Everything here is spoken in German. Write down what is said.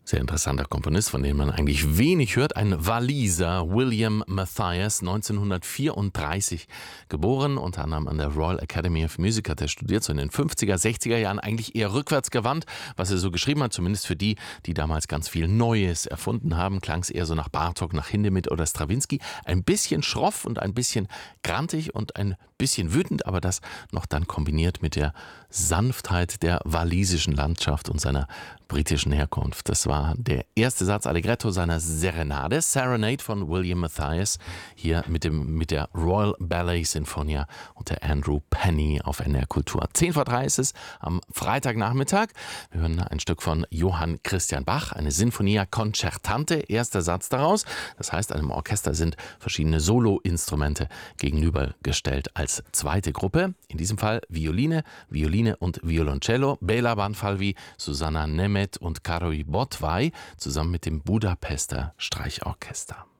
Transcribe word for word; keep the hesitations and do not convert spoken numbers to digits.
Sehr interessanter Komponist, von dem man eigentlich wenig hört. Ein Waliser, William Matthias, neunzehnhundertvierunddreißig geboren, unter anderem an der Royal Academy of Music hat er studiert, so in den fünfziger, sechziger Jahren, eigentlich eher rückwärts gewandt, was er so geschrieben hat, zumindest für die, die damals ganz viel Neues erfunden haben, klang es eher so nach Bartók, nach Hindemith oder Strawinsky. Ein bisschen schroff und ein bisschen grantig und ein bisschen wütend, aber das noch dann kombiniert mit der Sanftheit der walisischen Landschaft und seiner britischen Herkunft. Das war der erste Satz Allegretto seiner Serenade, Serenade von William Matthias, hier mit, dem, mit der Royal Ballet Sinfonia und der Andrew Penny auf N R Kultur. Zehn vor drei ist es am Freitagnachmittag. Wir hören ein Stück von Johann Christian Bach, eine Sinfonia Concertante, erster Satz daraus. Das heißt, einem Orchester sind verschiedene Soloinstrumente gegenübergestellt als zweite Gruppe. In diesem Fall Violine, Violine und Violoncello, Béla Banfalvi, Susanna Nemeth und Károly Botway zusammen mit dem Budapester Streichorchester.